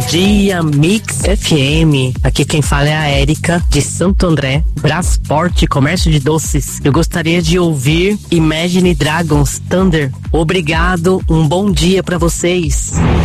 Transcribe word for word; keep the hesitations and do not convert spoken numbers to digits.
dia, Mix F M. Aqui quem fala é a Érica, de Santo André, Brasport, comércio de doces. Eu gostaria de ouvir Imagine Dragons, Thunder. Obrigado, um bom dia pra vocês.